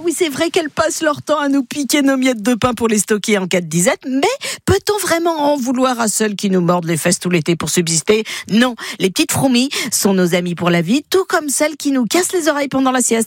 oui, c'est vrai qu'elles passent leur temps à nous piquer nos miettes de pain pour les stocker en cas de disette, mais peut-on vraiment en vouloir à celles qui nous mordent les fesses tout l'été pour subsister ? Non, les petites fourmis sont nos amies pour la vie, tout comme celles qui nous cassent les oreilles pendant la sieste.